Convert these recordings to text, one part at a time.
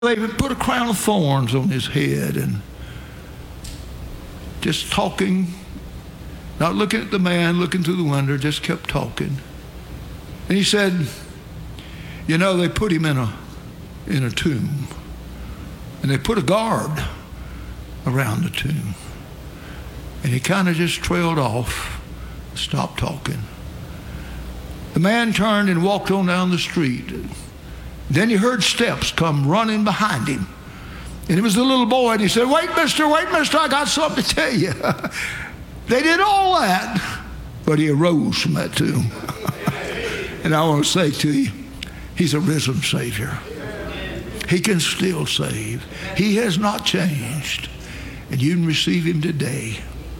They put a crown of thorns on his head and just talking, not looking at the man, looking through the window, just kept talking. And he said, you know, they put him in a tomb, and they put a guard around the tomb. And he kind of just trailed off, stopped talking. The man turned and walked on down the street. Then he heard steps come running behind him. And it was the little boy, and he said, wait, mister, I got something to tell you. They did all that, but he arose from that tomb. And I want to say to you, he's a risen Savior. He can still save. He has not changed. And you can receive him today.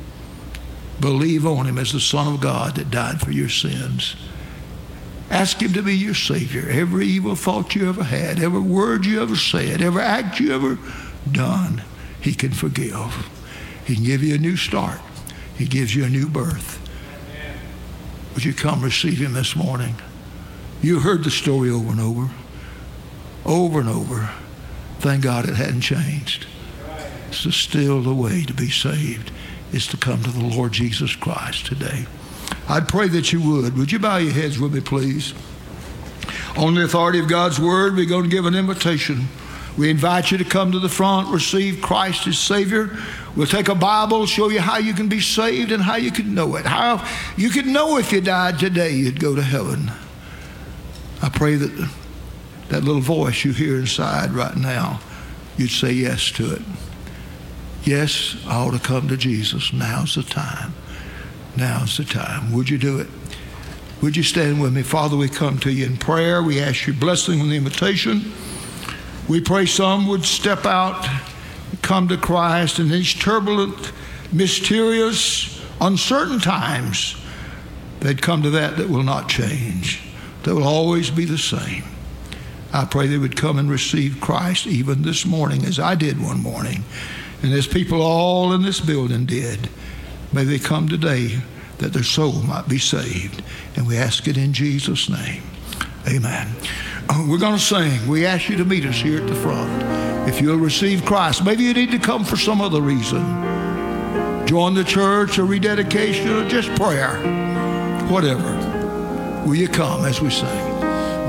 Believe on him as the Son of God that died for your sins. Ask him to be your Savior. Every evil thought you ever had, every word you ever said, every act you ever done, he can forgive. He can give you a new start. He gives you a new birth. Would you come receive him this morning? You heard the story over and over. Over and over. Thank God it hadn't changed. It's still the way to be saved is to come to the Lord Jesus Christ today. I'd pray that you would. Would you bow your heads with me, please? On the authority of God's word, we're going to give an invitation. We invite you to come to the front, receive Christ as Savior. We'll take a Bible, show you how you can be saved and how you can know it. How you can know if you died today, you'd go to heaven. I pray that that little voice you hear inside right now, you'd say yes to it. Yes, I ought to come to Jesus. Now's the time. Now's the time. Would you do it? Would you stand with me? Father, we come to you in prayer. We ask your blessing on the invitation. We pray some would step out, come to Christ in these turbulent, mysterious, uncertain times. They'd come to that will not change, that will always be the same. I pray they would come and receive Christ even this morning, as I did one morning, and as people all in this building did. May they come today that their soul might be saved. And we ask it in Jesus' name. Amen. We're going to sing. We ask you to meet us here at the front. If you'll receive Christ, maybe you need to come for some other reason. Join the church or rededication or just prayer. Whatever. Will you come as we sing?